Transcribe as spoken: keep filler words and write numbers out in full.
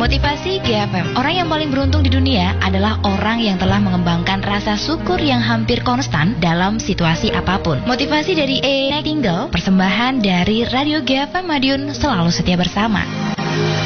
Motivasi G F M. Orang yang paling beruntung di dunia adalah orang yang telah mengembangkan rasa syukur yang hampir konstan dalam situasi apapun. Motivasi dari A. Nightingale, persembahan dari Radio G F M Madiun, selalu setia bersama.